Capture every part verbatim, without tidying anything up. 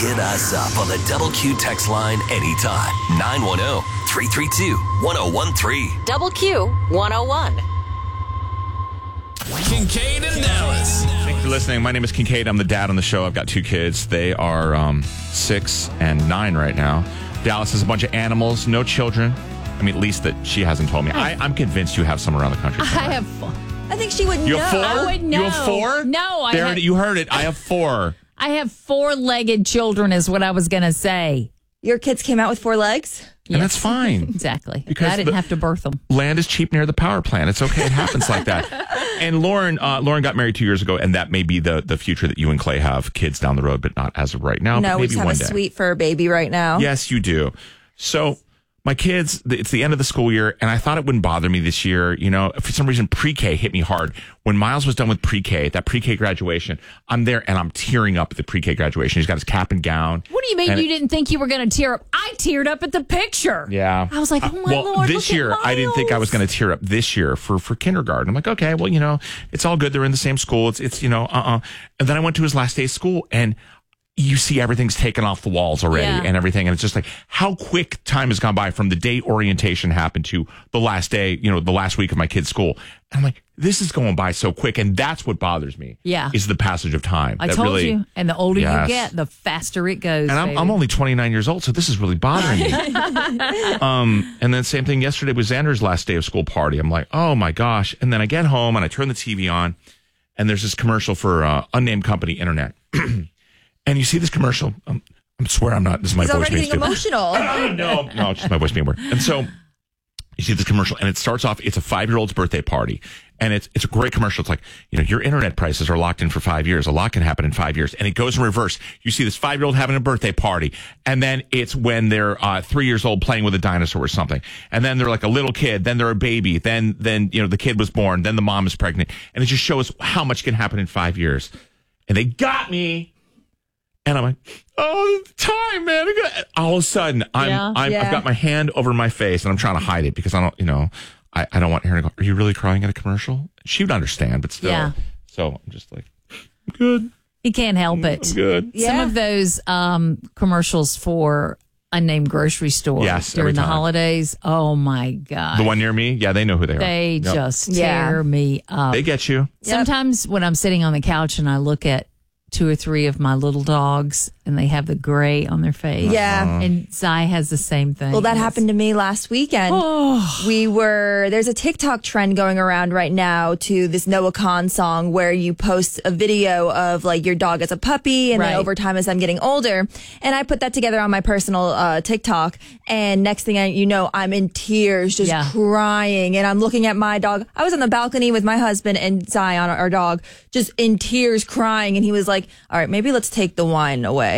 Hit us up on the Double Q text line anytime. nine one zero, three three two, one zero one three. Double Q one oh one. Kincaid and Dallas. Thanks for listening. My name is Kincaid. I'm the dad on the show. I've got two kids. They are um, six and nine right now. Dallas has a bunch of animals, no children. I mean, at least that she hasn't told me. I, I'm convinced you have some around the country somewhere. I have four. I think she would You know. have four? I would know. You have four? No, I there, have, You heard it. I have four. I have four-legged children is what I was going to say. Your kids came out with four legs? And that's fine. Exactly. Because I didn't the- have to birth them. Land is cheap near the power plant. It's okay. It happens like that. And Lauren, uh, Lauren got married two years ago, and that may be the, the future that you and Clay have, kids down the road, but not as of right now. No, but we maybe just have one a day. sweet fur baby right now. Yes, you do. So my kids, it's the end of the school year, and I thought it wouldn't bother me this year. You know, for some reason, pre-K hit me hard. When Miles was done with pre-K, that pre-K graduation, I'm there and I'm tearing up at the pre-K graduation. He's got his cap and gown. What do you mean And you didn't think you were going to tear up? I teared up at the picture. Yeah. I was like, oh my well, Lord, this look year, at I didn't think I was Miles. going to tear up this year for, for kindergarten. I'm like, okay, well, you know, it's all good. They're in the same school. It's, it's you know, uh-uh. And then I went to his last day of school, and you see everything's taken off the walls already Yeah. and everything. And it's just like how quick time has gone by from the day orientation happened to the last day, you know, the last week of my kid's school. And I'm like, this is going by so quick. And that's what bothers me. Yeah. Is the passage of time. I That told really- you. And the older Yes. you get, the faster it goes. And I'm, baby. I'm only twenty-nine years old, so this is really bothering me. um, and then same thing yesterday was Xander's last day of school party. I'm like, oh my gosh. And then I get home and I turn the T V on, and there's this commercial for uh, unnamed company internet. And you see this commercial. Um, I swear I'm not. This is my He's voice already being getting stupid. emotional. no, no, it's just my voice being weird. And so you see this commercial, and it starts off. It's a five-year-old's birthday party, and it's it's a great commercial. It's like, you know, your internet prices are locked in for five years. A lot can happen in five years, and it goes in reverse. You see this five-year-old having a birthday party, and then it's when they're uh, three years old playing with a dinosaur or something, and then they're like a little kid, then they're a baby, then then you know the kid was born, then the mom is pregnant, and it just shows how much can happen in five years. And they got me. And I'm like, oh, time, man. All of a sudden, I'm, Yeah. I'm, Yeah. I've got my hand over my face, and I'm trying to hide it because I don't, you know, I, I don't want her to go, are you really crying at a commercial? She would understand, but still. Yeah. So I'm just like, I'm good. He can't help it. I'm good. Some Yeah. of those um, commercials for unnamed grocery stores Yes, every during the time. holidays. Oh my God. The one near me, yeah, they know who they are. They Yep. just Yeah. tear me up. They get you. Sometimes when I'm sitting on the couch and I look at two or three of my little dogs and they have the gray on their face. Yeah. And Zai has the same thing. Well, that happened to me last weekend. Oh. We were, there's a TikTok trend going around right now to this Noah Khan song where you post a video of like your dog as a puppy and Right. then over time as them getting older. And I put that together on my personal uh, TikTok. And next thing I, you know, I'm in tears, just Yeah. crying. And I'm looking at my dog. I was on the balcony with my husband and Zion, our dog, just in tears crying. And he was like, all right, maybe let's take the wine away.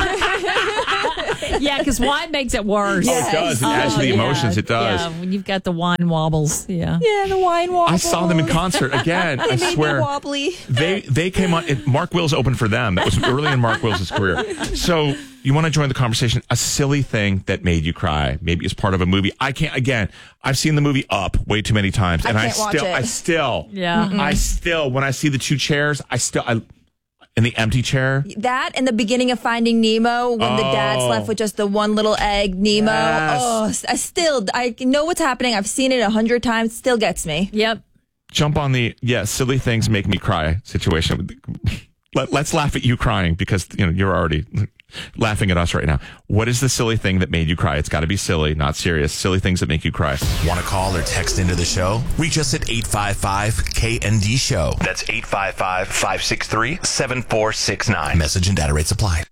Yeah, because wine makes it worse. Oh, it does. It adds to the yeah. emotions. It does. Yeah, when you've got the wine wobbles. Yeah. yeah, the wine wobble. I saw them in concert again. I They made swear. me wobbly. They they came on. It, Mark Wills opened for them. That was early in Mark Wills' career. So you want to join the conversation? A silly thing that made you cry, maybe as part of a movie. I can't. Again, I've seen the movie Up way too many times, and I, can't watch still, it. I still, Yeah. I still, when I see the two chairs, I still, I in the empty chair. That and the beginning of Finding Nemo when the dad's Oh. left with just the one little egg, Nemo. Yes. Oh, I still, I know what's happening. I've seen it a hundred times. Still gets me. Yep. Jump on the yeah, silly things make me cry situation. Let, let's laugh at you crying because you know you're already laughing at us right now. What is the silly thing that made you cry? It's got to be silly, not serious. Silly things that make you cry. Want to call or text into the show? Reach us at eight five five K N D show. That's eight five five, five six three, seven four six nine. Message and data rates apply.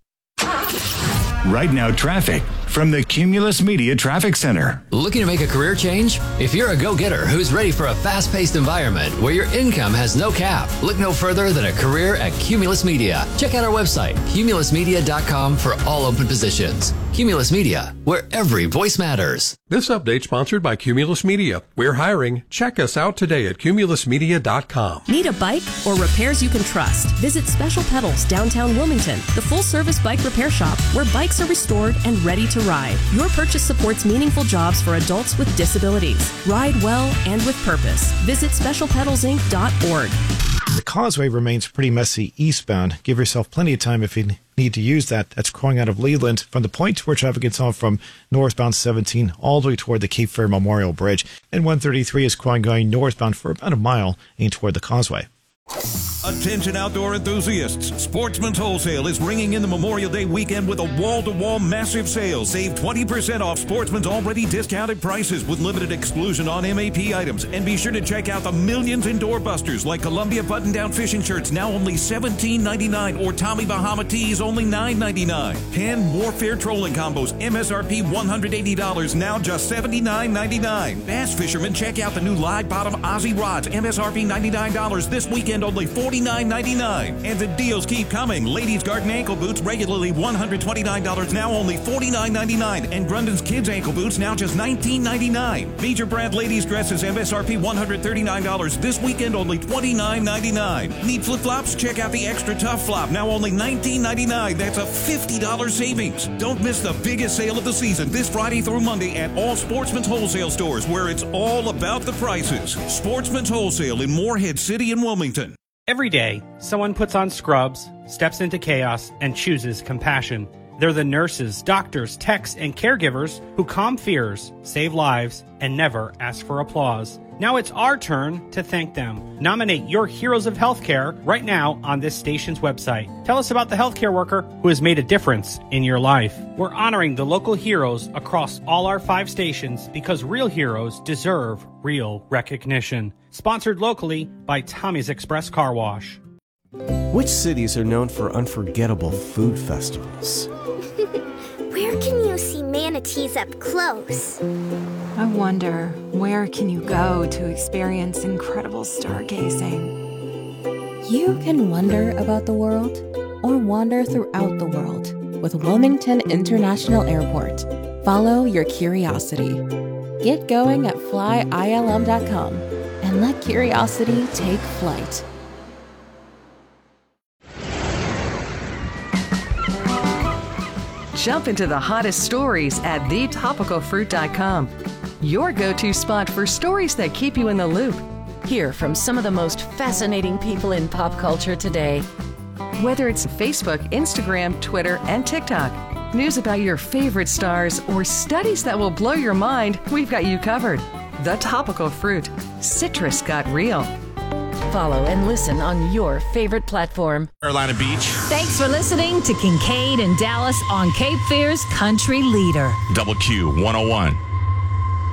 Right now, traffic from the Cumulus Media Traffic Center. Looking to make a career change? If you're a go-getter who's ready for a fast-paced environment where your income has no cap, look no further than a career at Cumulus Media. Check out our website, cumulus media dot com, for all open positions. Cumulus Media, where every voice matters. This update sponsored by Cumulus Media. We're hiring. Check us out today at cumulus media dot com. Need a bike or repairs you can trust? Visit Special Pedals downtown Wilmington, the full-service bike repair shop where bikes are restored and ready to ride. Your purchase supports meaningful jobs for adults with disabilities. Ride well and with purpose. Visit special pedals inc dot org. The Causeway remains pretty messy eastbound. Give yourself plenty of time if you need to use that. That's crowing out of Leland from the point where traffic gets on from northbound seventeen all the way toward the Cape Fear Memorial Bridge. And one thirty-three is crowing going northbound for about a mile in toward the Causeway. Attention outdoor enthusiasts. Sportsman's Wholesale is ringing in the Memorial Day weekend with a wall-to-wall massive sale. Save twenty percent off Sportsman's already discounted prices with limited exclusion on M A P items. And be sure to check out the millions in doorbusters like Columbia button-down fishing shirts, now only seventeen ninety-nine, or Tommy Bahama tees, only nine ninety-nine. Pan Warfare trolling combos, M S R P one hundred eighty dollars, now just seventy-nine ninety-nine. Bass fishermen, check out the new Live Bottom Aussie rods, M S R P ninety-nine dollars, this weekend only forty-nine ninety-nine. And the deals keep coming. Ladies' garden ankle boots, regularly one hundred twenty-nine dollars, now only forty-nine ninety-nine. And Grundon's kids ankle boots, now just nineteen ninety-nine. Major brand ladies dresses, M S R P one hundred thirty-nine dollars, this weekend only twenty-nine ninety-nine. Need flip-flops? Check out the Extra Tough Flop, now only nineteen ninety-nine. That's a fifty dollars savings. Don't miss the biggest sale of the season this Friday through Monday at all Sportsman's Wholesale stores, where it's all about the prices. Sportsman's Wholesale in Moorhead City and Wilmington. Every day, someone puts on scrubs, steps into chaos, and chooses compassion. They're the nurses, doctors, techs, and caregivers who calm fears, save lives, and never ask for applause. Now it's our turn to thank them. Nominate your heroes of healthcare right now on this station's website. Tell us about the healthcare worker who has made a difference in your life. We're honoring the local heroes across all our five stations because real heroes deserve real recognition. Sponsored locally by Tommy's Express Car Wash. Which cities are known for unforgettable food festivals? Where can you see manatees up close? I wonder, where can you go to experience incredible stargazing? You can wonder about the world or wander throughout the world with Wilmington International Airport. Follow your curiosity. Get going at fly I L M dot com and let curiosity take flight. Jump into the hottest stories at the topical fruit dot com. Your go-to spot for stories that keep you in the loop. Hear from some of the most fascinating people in pop culture today. Whether it's Facebook, Instagram, Twitter, and TikTok, news about your favorite stars, or studies that will blow your mind, we've got you covered. The Topical Fruit. Citrus got real. Follow and listen on your favorite platform. Carolina Beach. Thanks for listening to Kincaid and Dallas on Cape Fear's Country Leader. Double Q one oh one.